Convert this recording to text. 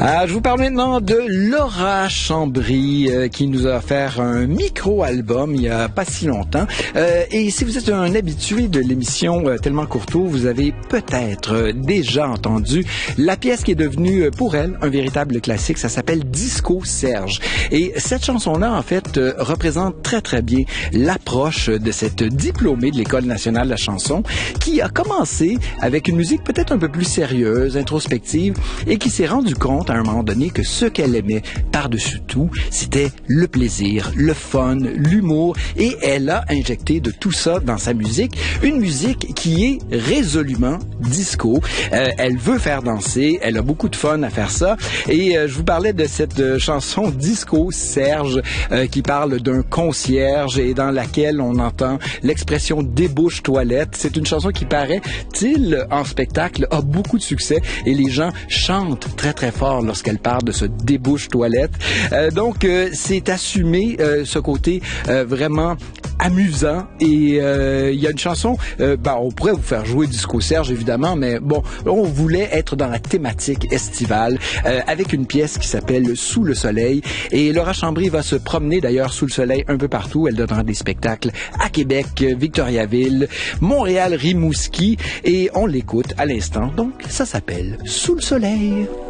Je vous parle maintenant de Laura Chambry qui nous a offert un micro-album il n'y a pas si longtemps. Et si vous êtes un habitué de l'émission Tellement Courteau, vous avez peut-être déjà entendu la pièce qui est devenue pour elle un véritable classique. Ça s'appelle Disco Serge. Et cette chanson-là, en fait, représente très très bien l'approche de cette diplômée de l'École nationale de la chanson qui a commencé avec une musique peut-être un peu plus sérieuse, introspective, et qui s'est rendu compte à un moment donné que ce qu'elle aimait par-dessus tout, c'était le plaisir, le fun, l'humour, et elle a injecté de tout ça dans sa musique, une musique qui est résolument disco. Elle veut faire danser, elle a beaucoup de fun à faire ça, et je vous parlais de cette chanson Disco Serge qui parle d'un concierge et dans laquelle on entend l'expression débouche toilette. C'est une chanson qui paraît-il en spectacle a beaucoup de succès et les gens chantent très très fort lorsqu'elle parle de ce débouche toilette. Donc c'est assumé ce côté vraiment amusant et il y a une chanson, on pourrait vous faire jouer Disco Serge évidemment, mais bon, on voulait être dans la thématique estivale avec une pièce qui s'appelle Sous le soleil, et Laura Chambry va se promener d'ailleurs sous le soleil un peu partout. Elle donnera des spectacles à Québec, Victoriaville, Montréal, Rimouski, et on l'écoute à l'instant. Donc ça s'appelle Sous le soleil.